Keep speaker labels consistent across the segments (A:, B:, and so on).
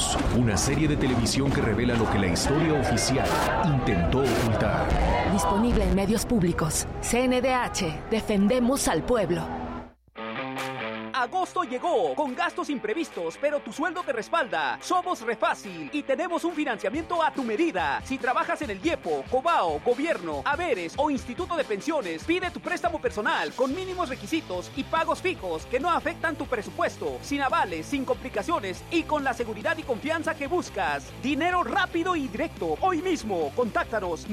A: Secretos, una serie de televisión que revela lo que la historia oficial intentó ocultar.
B: Disponible en medios públicos. CNDH, defendemos al pueblo.
C: Agosto llegó con gastos imprevistos, pero tu sueldo te respalda. Somos Refácil y tenemos un financiamiento a tu medida. Si trabajas en el IEPO, Cobao, Gobierno, Haberes o Instituto de Pensiones, pide tu préstamo personal con mínimos requisitos y pagos fijos que no afectan tu presupuesto, sin avales, sin complicaciones y con la seguridad y confianza que buscas. Dinero rápido y directo. Hoy mismo, contáctanos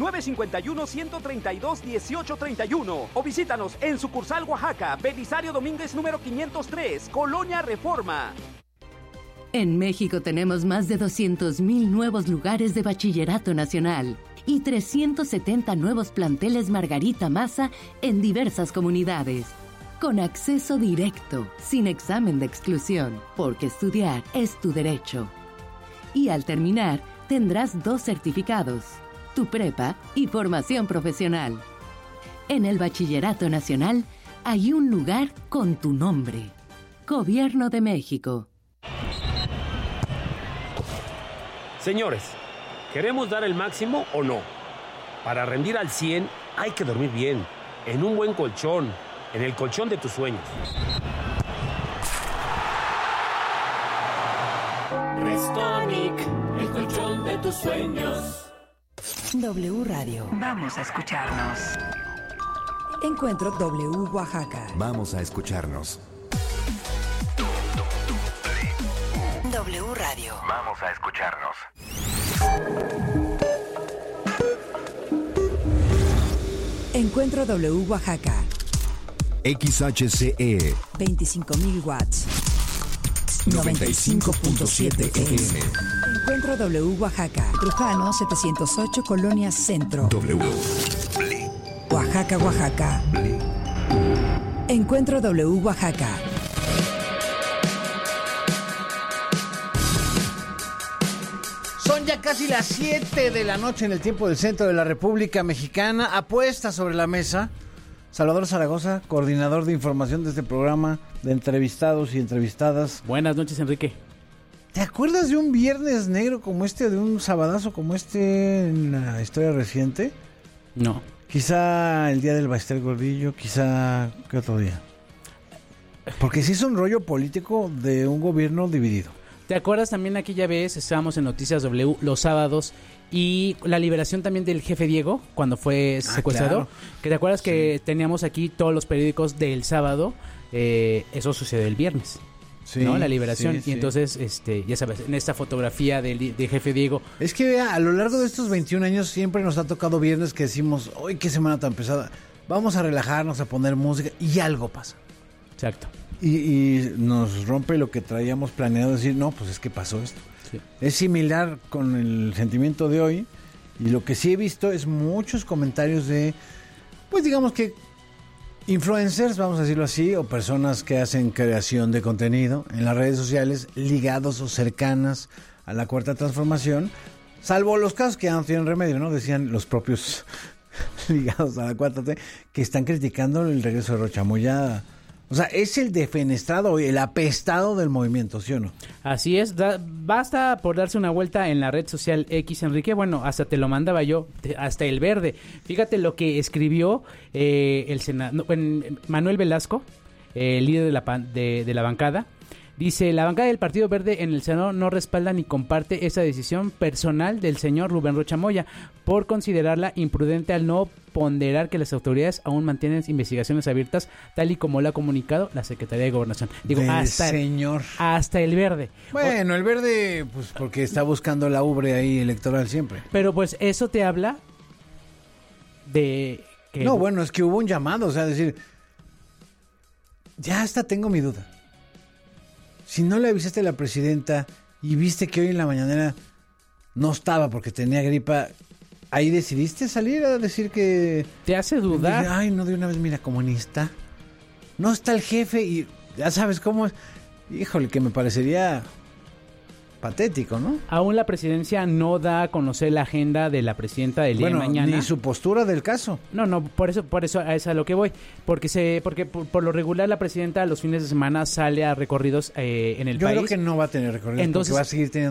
C: 951-132-1831 o visítanos en sucursal Oaxaca, Belisario Domínguez número 503. Colonia Reforma.
D: En México tenemos más de 200,000 nuevos lugares de bachillerato nacional y 370 nuevos planteles Margarita Maza en diversas comunidades. Con acceso directo, sin examen de exclusión, porque estudiar es tu derecho. Y al terminar, tendrás 2 certificados, tu prepa y formación profesional. En el Bachillerato Nacional hay un lugar con tu nombre. Gobierno de México.
E: Señores, ¿queremos dar el máximo o no? Para rendir al 100 hay que dormir bien, en un buen colchón, en el colchón de tus sueños.
F: Restonic, el colchón de tus sueños.
G: W Radio.
H: Vamos a escucharnos.
G: Encuentro W Oaxaca.
I: Vamos a escucharnos.
G: W Radio.
I: Vamos a escucharnos.
G: Encuentro W Oaxaca.
I: XHCE
G: 25,000 watts.
I: 95.7 FM.
G: Encuentro W Oaxaca. Trujano 708, Colonia Centro.
I: W.
G: Oaxaca, Oaxaca. Encuentro W Oaxaca.
J: Son ya casi las 7 de la noche en el tiempo del centro de la República Mexicana. Apuesta sobre la mesa. Salvador Zaragoza, coordinador de información de este programa, de entrevistados y entrevistadas.
K: Buenas noches, Enrique.
J: ¿Te acuerdas de un viernes negro como este, de un sabadazo como este en la historia reciente?
K: No.
J: Quizá el día del Baester Gordillo, quizá... ¿Qué otro día? Porque sí es un rollo político de un gobierno dividido.
K: ¿Te acuerdas también aquella vez, estábamos en Noticias W los sábados, y la liberación también del jefe Diego, cuando fue secuestrado?
J: Claro.
K: ¿Que te acuerdas que teníamos aquí todos los periódicos del sábado? Eso sucedió el viernes. Sí, ¿no? La liberación. Sí, y entonces, ya sabes, en esta fotografía del jefe Diego.
J: Es que a lo largo de estos 21 años siempre nos ha tocado viernes que decimos, ¡ay, qué semana tan pesada! Vamos a relajarnos, a poner música, y algo pasa.
K: Exacto.
J: Y nos rompe lo que traíamos planeado, decir, no, pues es que pasó esto. Sí. Es similar con el sentimiento de hoy, y lo que sí he visto es muchos comentarios de, pues digamos que influencers, vamos a decirlo así, o personas que hacen creación de contenido en las redes sociales, ligados o cercanas a la Cuarta Transformación, salvo los casos que ya no tienen remedio, ¿no? Decían los propios ligados a la Cuarta T, que están criticando el regreso de Rochamoya. O sea, es el defenestrado, el apestado del movimiento, ¿sí o no?
K: Así es, basta por darse una vuelta en la red social X, Enrique. Bueno, hasta te lo mandaba yo, hasta el verde. Fíjate lo que escribió el senador Manuel Velasco, el líder de la bancada. Dice, la bancada del Partido Verde en el Senado no respalda ni comparte esa decisión personal del señor Rubén Rocha Moya por considerarla imprudente al no ponderar que las autoridades aún mantienen investigaciones abiertas, tal y como lo ha comunicado la Secretaría de Gobernación. Digo, hasta el Verde.
J: Bueno, el Verde, pues porque está buscando la ubre ahí electoral siempre.
K: Pero pues eso te habla de que...
J: No, bueno, es que hubo un llamado, o sea, decir, ya hasta tengo mi duda. Si no le avisaste a la presidenta y viste que hoy en la mañanera no estaba porque tenía gripa, ¿ahí decidiste salir a decir que...
K: ¿Te hace dudar?
J: Ay, no, de una vez, mira, comunista. No está el jefe y ya sabes cómo es. Híjole, que me parecería patético, ¿no?
K: Aún la presidencia no da a conocer la agenda de la presidenta del día de mañana.
J: Ni su postura del caso. No,
K: por eso es a lo que voy. Porque por lo regular la presidenta los fines de semana sale a recorridos en el país.
J: Yo creo que no va a tener recorridos. Entonces, porque va a seguir teniendo